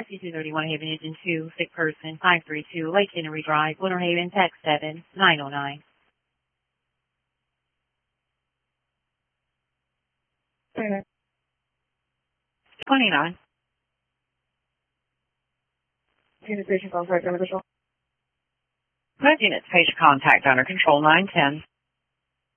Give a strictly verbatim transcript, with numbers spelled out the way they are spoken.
fifty-two thirty-one Haven Engine two, sick person, five three two, Lake Henry Drive, Winter Haven, text seven nine oh nine. twenty-nine. Unit station phone, sorry, Control. Put units page contact under control nine ten.